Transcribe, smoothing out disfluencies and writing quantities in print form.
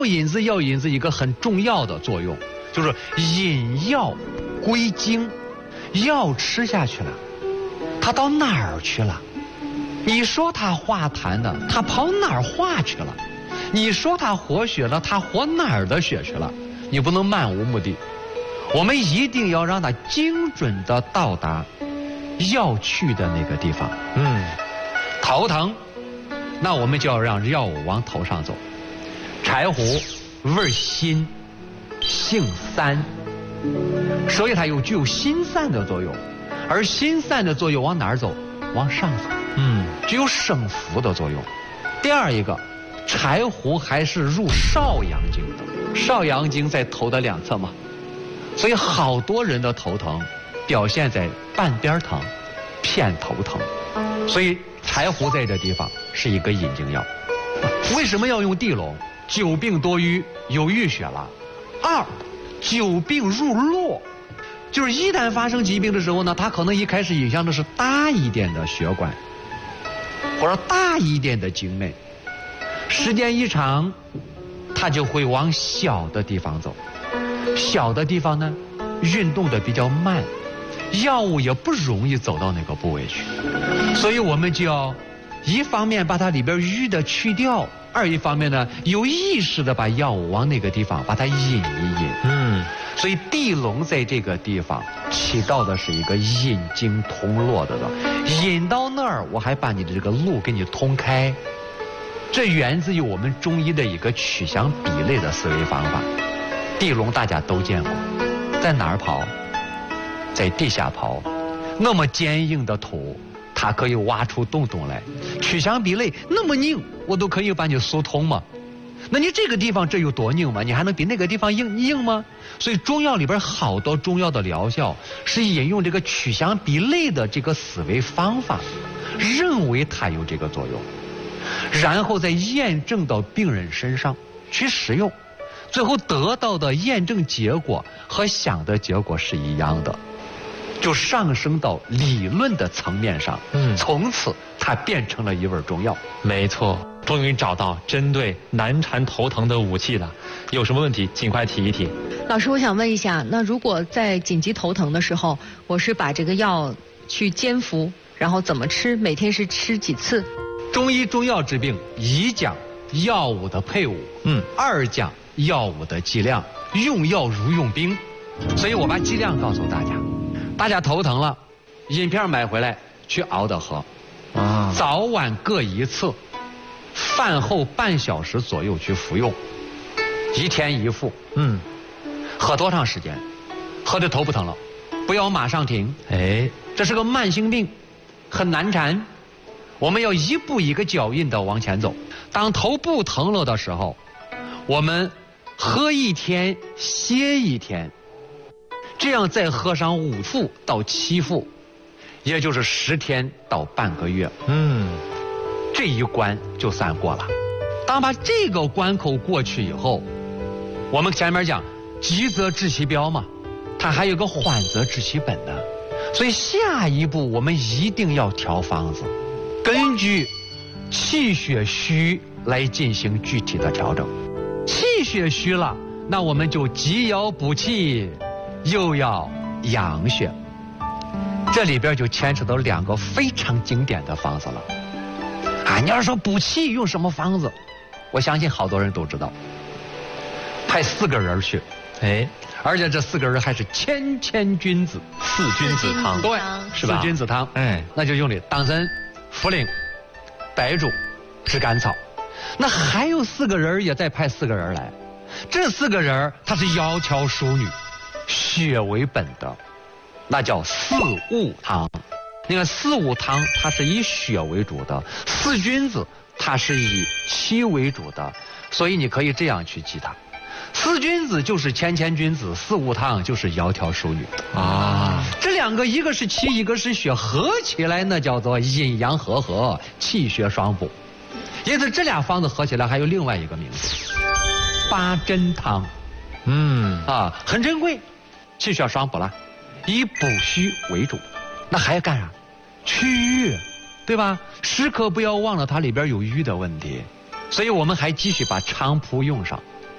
引子一个很重要的作用，就是引药归经。药吃下去了，它到哪儿去了？你说它化痰的，它跑哪儿化去了？你说它活血了，它活哪儿的血去了？你不能漫无目的，我们一定要让它精准的到达要去的那个地方。头疼，那我们就要让药物往头上走。柴胡味辛，性散，所以它具有心散的作用，而心散的作用往哪儿走？往上走。具有升浮的作用。第二一个，柴胡还是入少阳经的，少阳经在头的两侧嘛，所以好多人的头疼表现在半边疼、偏头疼，所以柴胡在这地方是一个引经药。为什么要用地龙？久病多瘀，有淤血了。二，久病入络，就是一旦发生疾病的时候呢，它可能一开始影响的是大一点的血管，或者大一点的经脉，时间一长，它就会往小的地方走。小的地方呢，运动的比较慢，药物也不容易走到那个部位去，所以我们就要一方面把它里边淤的去掉，二一方面呢，有意识的把药物往那个地方把它引一引。所以地龙在这个地方起到的是一个引经通络的，引到那儿，我还把你的这个路给你通开。这源自于我们中医的一个取象比类的思维方法。地龙大家都见过，在哪儿刨？在地下刨。那么坚硬的土，它可以挖出洞洞来。取象比类那么硬，我都可以把你疏通嘛。那你这个地方这有多硬吗？你还能比那个地方硬吗？所以中药里边好多中药的疗效是引用这个取象比类的这个思维方法，认为它有这个作用，然后再验证到病人身上去使用，最后得到的验证结果和想的结果是一样的，就上升到理论的层面上。从此它变成了一味中药。 没错，终于找到针对难缠头疼的武器了。有什么问题尽快提一提。 老师，我想问一下，那如果在紧急头疼的时候，我是把这个药去煎服，然后怎么吃？每天是吃几次？ 中医中药治病，一讲药物的配伍，二讲药物的剂量，用药如用兵。所以我把剂量告诉大家，大家头疼了，银片买回来去熬着喝，早晚各一次，饭后半小时左右去服用，1天1副。喝多长时间？喝的头不疼了，不要马上停。这是个慢性病，很难缠，我们要一步一个脚印的往前走。当头不疼了的时候，我们喝1天歇1天，这样再喝上5副到7副，也就是10天到半个月。这一关就算过了。当把这个关口过去以后，我们前面讲急则治其标嘛，它还有个缓则治其本的，所以下一步我们一定要调方子，根据气血虚来进行具体的调整。气血虚了，那我们就既要补气又要养血，这里边就牵扯到2个非常经典的方子了。你要说补气用什么方子，我相信好多人都知道，派4个人去，而且这4个人还是千君子 4君子汤， 对， 是吧？4 君子汤，那就用的党参、茯苓、白术、炙甘草。那还有4个人也再派4个人来，这4个人他是窈窕淑女，血为本的，那叫四物汤。那个四物汤它是以血为主的，4君子它是以气为主的，所以你可以这样去记它：4君子就是千君子，4物汤就是窈窕淑女啊。这2个一个是气，一个是血，合起来那叫做阴阳和，气血双补。因此这俩方子合起来还有另外一个名字，8珍汤。很珍贵，气血双补了，以补虚为主。那还要干啥？祛瘀，对吧？时刻不要忘了它里边有瘀的问题。所以我们还继续把菖蒲用上。